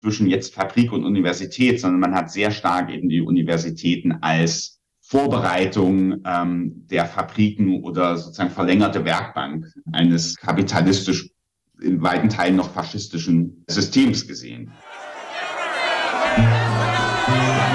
zwischen jetzt Fabrik und Universität, sondern man hat sehr stark eben die Universitäten als Vorbereitung der Fabriken oder sozusagen verlängerte Werkbank eines kapitalistisch in weiten Teilen noch faschistischen Systems gesehen.